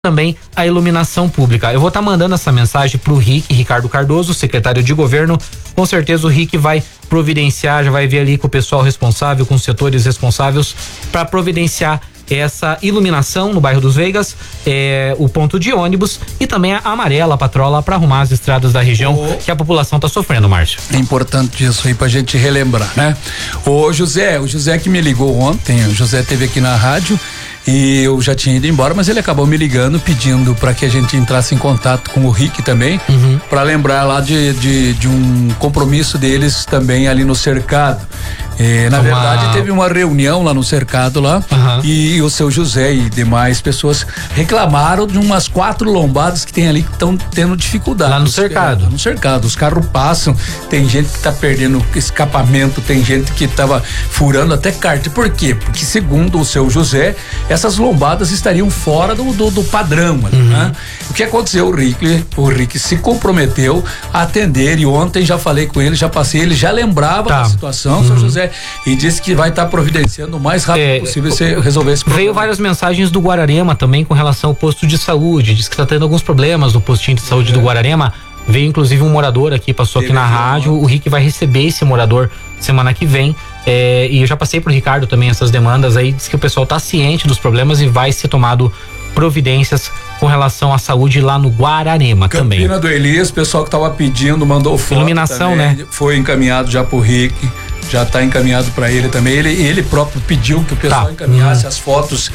também a iluminação pública. Eu vou estar mandando essa mensagem pro Ricardo Cardoso, secretário de governo. Com certeza o Rick vai providenciar, já vai ver ali com o pessoal responsável, com os setores responsáveis para providenciar essa iluminação no bairro dos Veigas, o ponto de ônibus e também a amarela, a patrola, para arrumar as estradas da região que a população tá sofrendo, Márcio. É importante isso aí pra gente relembrar, né? O José que me ligou ontem, o José esteve aqui na rádio e eu já tinha ido embora, mas ele acabou me ligando pedindo para que a gente entrasse em contato com o Rick também, para lembrar lá de um compromisso deles também ali no cercado. Na verdade teve uma reunião lá no cercado lá e o seu José e demais pessoas reclamaram de umas 4 lombadas que tem ali que estão tendo dificuldade. Lá no cercado. No cercado, os carros passam, tem gente que tá perdendo escapamento, tem gente que tava furando até kart. Por quê? Porque segundo o seu José, essas lombadas estariam fora do padrão, né? O que aconteceu? O Rick se comprometeu a atender e ontem já falei com ele, já passei, ele já lembrava da situação, seu José, e disse que vai estar providenciando o mais rápido possível você resolver esse problema. Veio várias mensagens do Guararema também com relação ao posto de saúde, diz que está tendo alguns problemas no postinho de saúde do Guararema. Veio inclusive um morador aqui, passou aqui na rádio, o Rick vai receber esse morador semana que vem. E eu já passei pro Ricardo também essas demandas aí, diz que o pessoal tá ciente dos problemas e vai ser tomado providências com relação à saúde lá no Guararema também. Campina do Elias, o pessoal que tava pedindo, mandou foto. Iluminação, também, né? Foi encaminhado já pro Rick, já tá encaminhado para ele também. Ele próprio pediu que o pessoal encaminhasse as fotos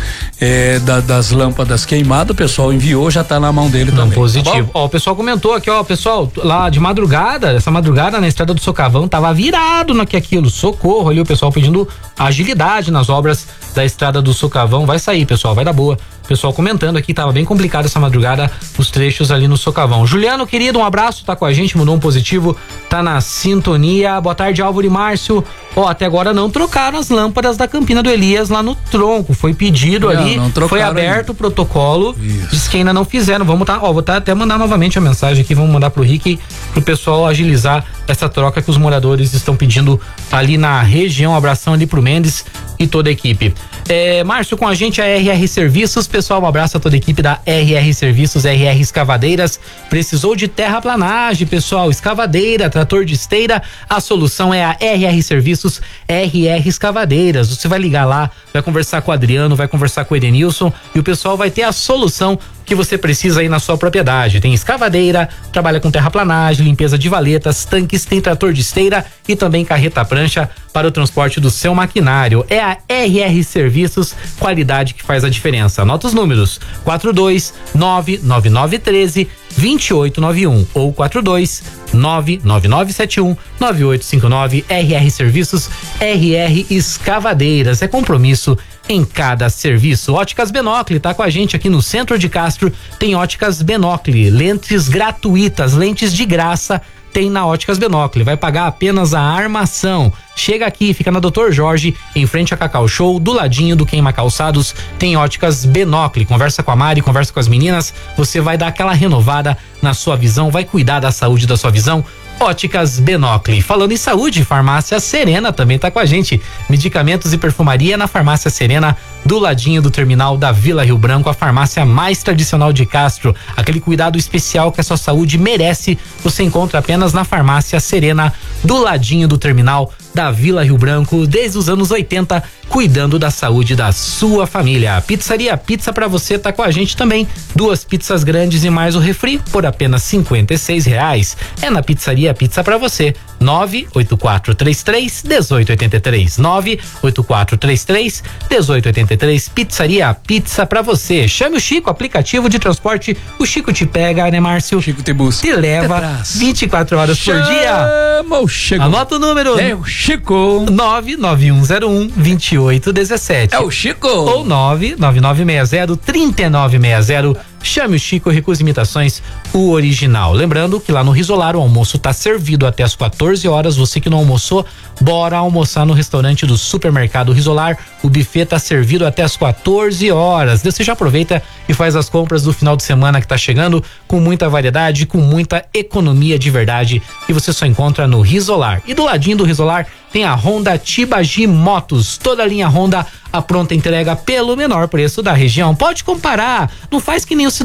das lâmpadas queimadas, o pessoal enviou, já tá na mão dele também. Positivo. Tá, o pessoal comentou aqui, pessoal, lá de madrugada, essa madrugada na estrada do Socavão tava virado naquilo, socorro ali, o pessoal pedindo agilidade nas obras da estrada do Socavão. Vai sair, pessoal, vai dar boa. O pessoal comentando aqui, tava bem complicado essa madrugada, os trechos ali no Socavão. Juliano, querido, um abraço, tá com a gente, mandou um positivo, tá na sintonia. Boa tarde, Álvaro e Márcio. Até agora não trocaram as lâmpadas da Campina do Elias lá no tronco, foi pedido ali, foi aberto o protocolo, diz que ainda não fizeram. Vou até mandar novamente a mensagem aqui, vamos mandar pro Rick, pro pessoal agilizar essa troca que os moradores estão pedindo ali na região. Um abração ali pro Mendes e toda a equipe. Márcio, com a gente a RR Serviços, pessoal, um abraço a toda a equipe da RR Serviços, RR Escavadeiras. Precisou de terraplanagem, pessoal, escavadeira, trator de esteira, a solução é a RR Serviços, RR Escavadeiras. Você vai ligar lá, vai conversar com o Adriano, vai conversar com o Edenilson e o pessoal vai ter a solução que você precisa aí na sua propriedade. Tem escavadeira, trabalha com terraplanagem, limpeza de valetas, tanques, tem trator de esteira e também carreta prancha para o transporte do seu maquinário. É a RR Serviços, qualidade que faz a diferença. Anota os números: 4299913-2891 ou 4299971-9859. RR Serviços, RR Escavadeiras. É compromisso em cada serviço. Óticas Benocle tá com a gente aqui no centro de Castro. Tem Óticas Benocle, lentes gratuitas, lentes de graça. Tem na Óticas Benocle, vai pagar apenas a armação. Chega aqui, fica na Dr. Jorge, em frente a Cacau Show, do ladinho do Queima Calçados, tem Óticas Benocle. Conversa com a Mari, conversa com as meninas, você vai dar aquela renovada na sua visão, vai cuidar da saúde da sua visão. Óticas Benocle. Falando em saúde, Farmácia Serena também tá com a gente. Medicamentos e perfumaria na Farmácia Serena, do ladinho do terminal da Vila Rio Branco, a farmácia mais tradicional de Castro. Aquele cuidado especial que a sua saúde merece, você encontra apenas na Farmácia Serena, do ladinho do terminal da Vila Rio Branco, desde os anos 80, cuidando da saúde da sua família. Pizzaria Pizza pra você tá com a gente também. 2 pizzas grandes e mais o refri por apenas R$56. É na Pizzaria Pizza pra você. 98433-1883. 98433-1883. Pizzaria Pizza pra você. Chame o Chico, aplicativo de transporte. O Chico te pega, né, Márcio? Chico te busca. Te leva 24 horas por dia. O Chico. Anota o número. É o Chico. 99101-2817. É o Chico. Ou 99960-3960. Chame o Chico, recuse imitações, o original. Lembrando que lá no Risolar o almoço tá servido até as 14 horas. Você que não almoçou, bora almoçar no restaurante do Supermercado Risolar. O buffet tá servido até as 14 horas. Você já aproveita e faz as compras do final de semana que tá chegando, com muita variedade, com muita economia de verdade, que você só encontra no Risolar. E do ladinho do Risolar tem a Honda Tibagi Motos, toda a linha Honda a pronta entrega pelo menor preço da região. Pode comparar, não faz que nem o